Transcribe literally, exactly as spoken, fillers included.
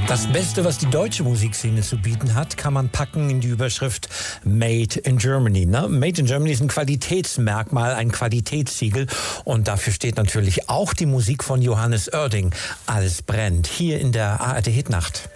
Das Beste, was die deutsche Musikszene zu bieten hat, kann man packen in die Überschrift Made in Germany. Ne? Made in Germany ist ein Qualitätsmerkmal, ein Qualitätssiegel. Und dafür steht natürlich auch die Musik von Johannes Oerding. Alles brennt hier in der A R D Hitnacht.